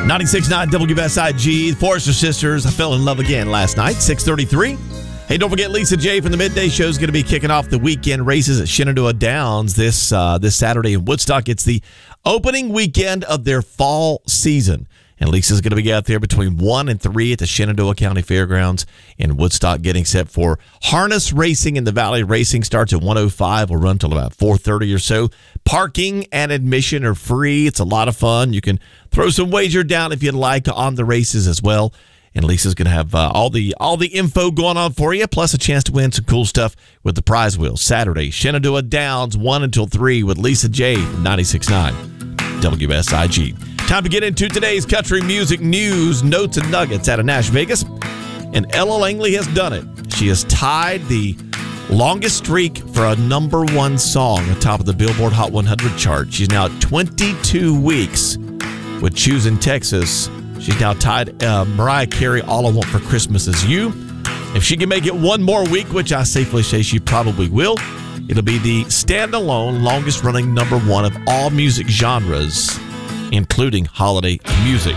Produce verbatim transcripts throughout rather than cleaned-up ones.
ninety-six point nine W S I G, the Forrester Sisters, I fell in love again last night, six thirty-three. Hey, don't forget Lisa J from the Midday Show is going to be kicking off the weekend races at Shenandoah Downs this uh, this Saturday in Woodstock. It's the opening weekend of their fall season. And Lisa's going to be out there between one and three at the Shenandoah County Fairgrounds in Woodstock, getting set for harness racing in the Valley. Racing starts at one oh five, will run till about four thirty or so. Parking and admission are free. It's a lot of fun. You can throw some wager down if you'd like on the races as well. And Lisa's going to have uh, all the all the info going on for you, plus a chance to win some cool stuff with the prize wheel. Saturday, Shenandoah Downs, one until three with Lisa J from ninety-six point nine W S I G. Time to get into today's country music news, notes, and nuggets out of Nash Vegas. And Ella Langley has done it. She has tied the longest streak for a number one song atop of the Billboard Hot one hundred chart. She's now at twenty-two weeks with Choosing Texas. She's now tied uh, Mariah Carey, All I Want for Christmas Is You. If she can make it one more week, which I safely say she probably will, it'll be the standalone longest-running number one of all music genres, including holiday music.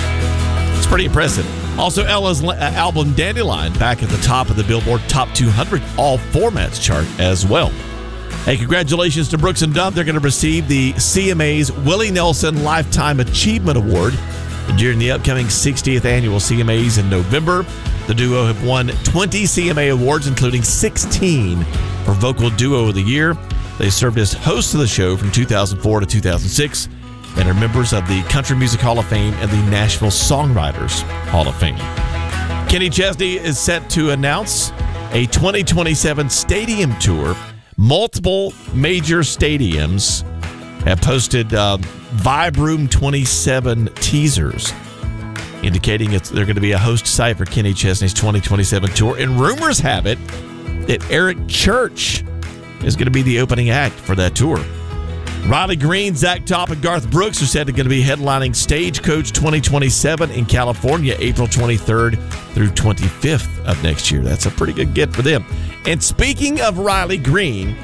It's pretty impressive. Also, Ella's uh, album Dandelion back at the top of the Billboard Top two hundred all formats chart as well. Hey, congratulations to Brooks and Dunn. They're going to receive the C M A's Willie Nelson Lifetime Achievement Award during the upcoming sixtieth annual C M As in November. The duo have won twenty C M A awards, including sixteen for Vocal Duo of the Year. They served as hosts of the show from two thousand four to two thousand six and are members of the Country Music Hall of Fame and the Nashville Songwriters Hall of Fame. Kenny Chesney is set to announce a twenty twenty-seven stadium tour. Multiple major stadiums have posted uh, Vibe Room twenty-seven teasers indicating it's they're going to be a host site for Kenny Chesney's twenty twenty-seven tour. And rumors have it that Eric Church is going to be the opening act for that tour. Riley Green, Zach Top, and Garth Brooks are said to going to be headlining Stagecoach twenty twenty-seven in California, April twenty-third through twenty-fifth of next year. That's a pretty good get for them. And speaking of Riley Green,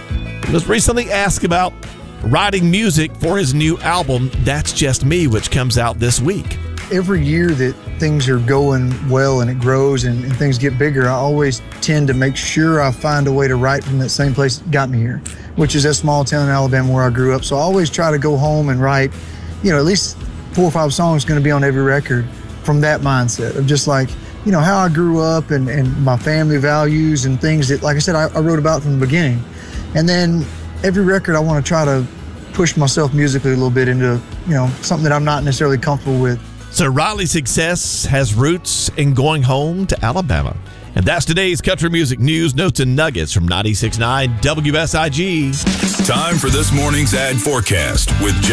he was recently asked about writing music for his new album, That's Just Me, which comes out this week. Every year that things are going well and it grows and, and things get bigger, I always tend to make sure I find a way to write from that same place that got me here, which is that small town in Alabama where I grew up. So I always try to go home and write, you know, at least four or five songs going to be on every record from that mindset of just like, you know, how I grew up and, and my family values and things that, like I said, I, I wrote about from the beginning. And then every record I want to try to push myself musically a little bit into, you know, something that I'm not necessarily comfortable with. So Riley's success has roots in going home to Alabama. And that's today's country music news, notes, and nuggets from ninety-six point nine W S I G. Time for this morning's ad forecast with